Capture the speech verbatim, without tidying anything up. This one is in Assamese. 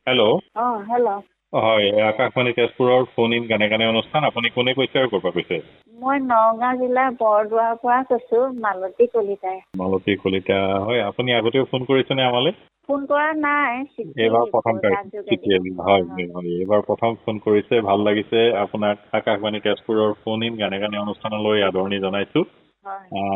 হেল্ল'। অ হেল্ল'। হয় আকাশবাণী তেজপুৰৰ ফোন ইন গানে গানে অনুষ্ঠান আপুনি কোনে কৈছে আৰু ক'ৰ পৰা কৈছে? মই নগাঁও জিলাৰ বৰদোৱাৰ পৰা কৈছো মালতী কলিতাই। মালতী কলিতা হয় আপুনি আগতেও ফোন কৰিছেনে আমালৈ? ফোন কৰা নাই চিঠি এইবাৰ প্ৰথম তাৰ যোগেদি হয় হয় এইবাৰ প্ৰথম ফোন কৰিছে ভাল লাগিছে আপোনাক আকাশবাণী তেজপুৰৰ ফোন ইন গানে গানে অনুষ্ঠানলৈ আদৰণি জনাইছো। হয়।